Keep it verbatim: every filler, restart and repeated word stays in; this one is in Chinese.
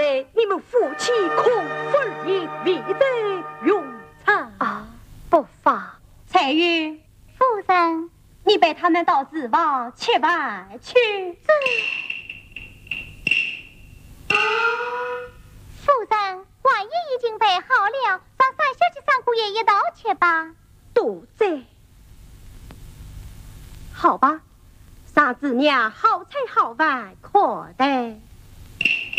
为你们夫妻空腹而已，未得用餐啊，不妨。 彩玉夫人， 你陪他们到子房吃饭去。 夫人，晚宴已经备好了，让三小姐、三姑爷一道去吧。 多谢。好吧，三姊娘好菜好饭可得。